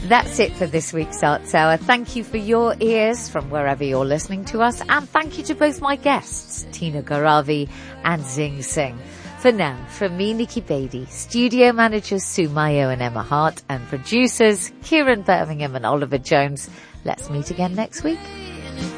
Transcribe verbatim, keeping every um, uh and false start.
That's it for this week's Arts Hour. Thank you for your ears from wherever you're listening to us, and thank you to both my guests, Tina Gauravi and Zing Singh. For now, from me, Nikki Beattie, studio managers Sue Mayo and Emma Hart, and producers Kieran Birmingham and Oliver Jones, let's meet again next week.